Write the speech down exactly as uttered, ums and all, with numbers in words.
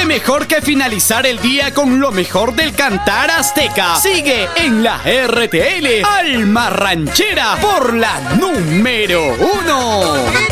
mejor que finalizar el día con lo mejor del cantar azteca. Sigue en la R T L Alma Ranchera por la número uno.